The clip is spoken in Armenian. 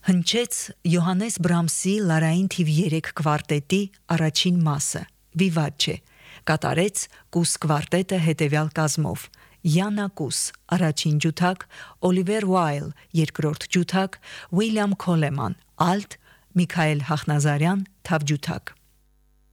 Հնչեց Յոհաննես Բրամսի լարային թիվ 3 կվարտետի առաջին մասը՝ Վիվաչե, կատարեց Կուս կվարտետը հետևյալ կազմով՝ Յանա Կուս առաջին ջութակ, Օլիվեր Ուայլ երկրորդ ջութակ, Ուիլյամ Քոլեման ալտ, Միքայել Հախնազարյան թավջութակ։